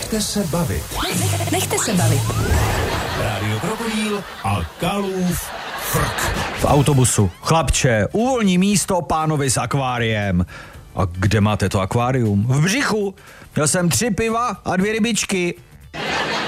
Nechte se bavit. Nechte se bavit. Rádio Krokodýl a Kalův frk. V autobusu. Chlapče, uvolní místo pánovi s akváriem. A kde máte to akvárium? V břichu. Měl jsem 3 piva a 2 rybičky.